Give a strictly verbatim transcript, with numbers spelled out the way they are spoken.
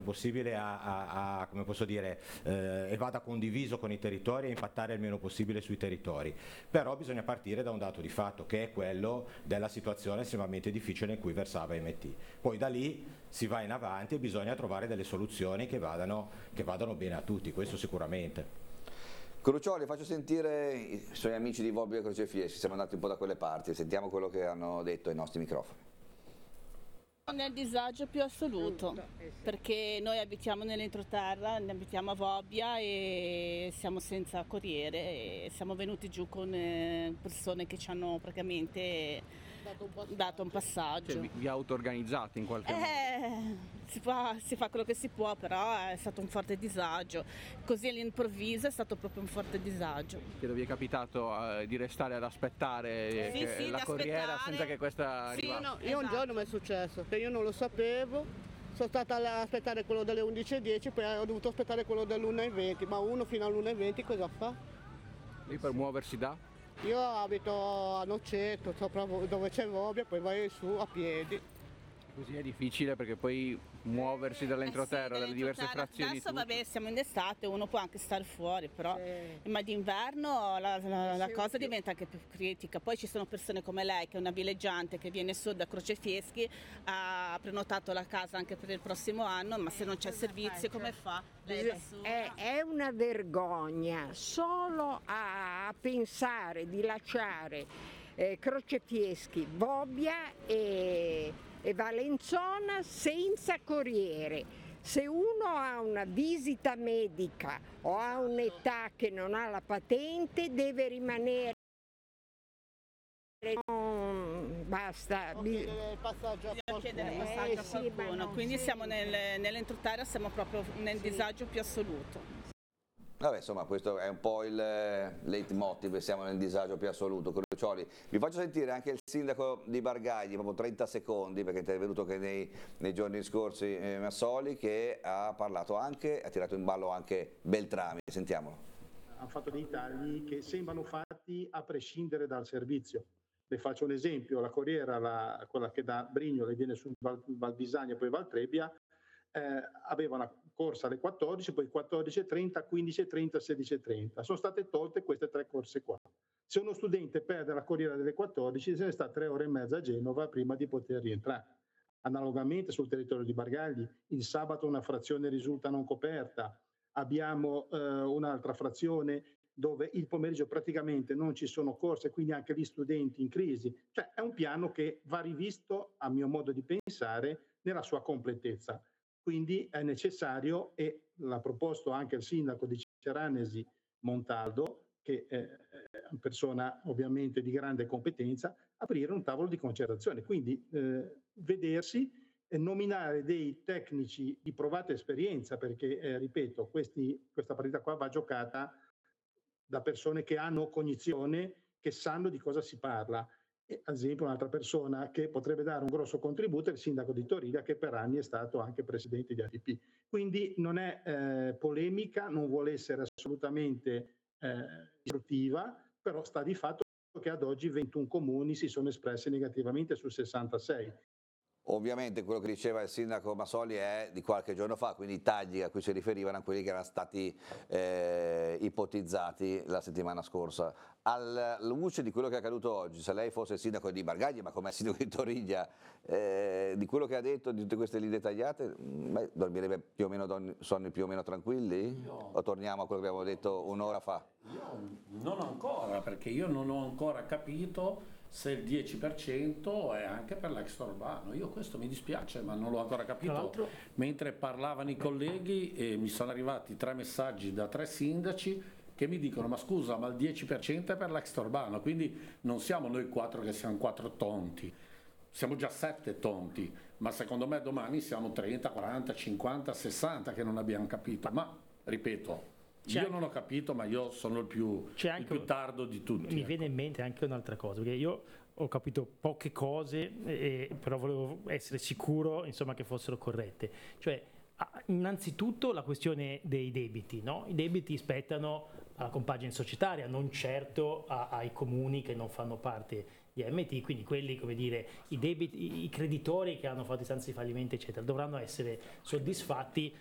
possibile a, a, a come posso dire eh, e vada condiviso con i territori e impattare il meno possibile sui territori, però bisogna partire da un dato di fatto che è quello della situazione estremamente difficile in cui versava M T. Poi da lì si va in avanti e bisogna trovare delle soluzioni che vadano, che vadano bene a tutti, questo sicuramente. Crucioli, faccio sentire i suoi amici di Vobbio e Crocefieschi, siamo andati un po' da quelle parti, sentiamo quello che hanno detto ai nostri microfoni. Nel disagio più assoluto, perché noi abitiamo nell'entroterra, ne abitiamo a Vobbia e siamo senza corriere e siamo venuti giù con persone che ci hanno praticamente dato un passaggio. Dato un passaggio. Cioè, vi auto-organizzate in qualche eh, modo? Si fa, si fa quello che si può, però è stato un forte disagio. Così all'improvviso è stato proprio un forte disagio. Che vi è capitato uh, di restare ad aspettare sì, che sì, la corriera senza che questa sì, arrivasse? No, io esatto. Un giorno mi è successo, che io non lo sapevo, sono stata ad aspettare quello delle undici e dieci, poi ho dovuto aspettare quello dell'una e venti, ma uno fino all'una e venti cosa fa? Lì per muoversi da? Io abito a Noceto, sopra dove c'è Vobbia, poi vai su a piedi. Così è difficile perché poi muoversi dall'entroterra, eh sì, dalle diverse frazioni. Adesso vabbè, siamo in estate, uno può anche stare fuori, però sì. Ma d'inverno la, la, la cosa diventa anche più critica. Poi ci sono persone come lei, che è una villeggiante che viene su da Crocefieschi, ha prenotato la casa anche per il prossimo anno, ma se non c'è servizio come fa? Lei da sola? È, è una vergogna solo a pensare di lasciare eh, Crocefieschi, Vobbia e e Valenzona senza corriere. Se uno ha una visita medica o ha un'età che non ha la patente, deve rimanere. Non basta. Chiedere il passaggio a qualcuno. Chiedere il passaggio a qualcuno. Quindi siamo nel, nell'entroterra, siamo proprio nel sì. disagio più assoluto. Vabbè, insomma, questo è un po' il leitmotiv, siamo nel disagio più assoluto. Crucioli, vi faccio sentire anche il sindaco di Bargagli, proprio trenta secondi, perché è intervenuto che nei, nei giorni scorsi eh, Massoli, che ha parlato anche, ha tirato in ballo anche Beltrami. Sentiamolo. Hanno fatto dei tagli che sembrano fatti a prescindere dal servizio. Le faccio un esempio, la corriera, la, quella che da Brignole viene su Val, Valbisagna e poi Valtrebbia, Eh, aveva una corsa alle quattordici, poi quattordici e trenta, quindici e trenta, sedici e trenta. Sono state tolte queste tre corse qua. Se uno studente perde la corriera delle quattordici, se ne sta tre ore e mezza a Genova prima di poter rientrare. Analogamente sul territorio di Bargagli, il sabato una frazione risulta non coperta, abbiamo eh, un'altra frazione dove il pomeriggio praticamente non ci sono corse, quindi anche gli studenti in crisi. Cioè è un piano che va rivisto, a mio modo di pensare, nella sua completezza. Quindi è necessario, e l'ha proposto anche il sindaco di Ceranesi Montaldo, che è una persona ovviamente di grande competenza, aprire un tavolo di concertazione. Quindi eh, vedersi e nominare dei tecnici di provata esperienza, perché, eh, ripeto, questi, questa partita qua va giocata da persone che hanno cognizione, che sanno di cosa si parla. E, ad esempio, un'altra persona che potrebbe dare un grosso contributo è il sindaco di Toriglia, che per anni è stato anche presidente di A D P. Quindi non è eh, polemica, non vuole essere assolutamente eh, istruttiva, però sta di fatto che ad oggi ventuno comuni si sono espressi negativamente su sessantasei. Ovviamente quello che diceva il sindaco Massoli è di qualche giorno fa, quindi i tagli a cui si riferivano a quelli che erano stati eh, ipotizzati la settimana scorsa. Alla luce di quello che è accaduto oggi, se lei fosse il sindaco di Bargagli, ma come il sindaco di Toriglia, eh, di quello che ha detto, di tutte queste linee dettagliate, beh, dormirebbe più o meno sonni più o meno tranquilli? Io... O torniamo a quello che abbiamo detto un'ora fa? Io non ancora, perché io non ho ancora capito se il dieci per cento è anche per l'extraurbano. Io questo mi dispiace, ma non l'ho ancora capito. Mentre parlavano i colleghi e mi sono arrivati tre messaggi da tre sindaci che mi dicono: ma scusa, ma il dieci per cento è per l'extraurbano, quindi non siamo noi quattro che siamo quattro tonti, siamo già sette tonti, ma secondo me domani siamo trenta, quaranta, cinquanta, sessanta che non abbiamo capito. Ma ripeto, C'è io non ho capito, ma io sono il più, il più tardo di tutti. Mi ecco. viene in mente anche un'altra cosa, perché io ho capito poche cose, eh, però volevo essere sicuro, insomma, che fossero corrette. Cioè, innanzitutto la questione dei debiti, no? I debiti spettano alla compagine societaria, non certo a, ai comuni che non fanno parte di A M T, quindi quelli, come dire, i debiti, i creditori che hanno fatto istanze di fallimento eccetera, dovranno essere soddisfatti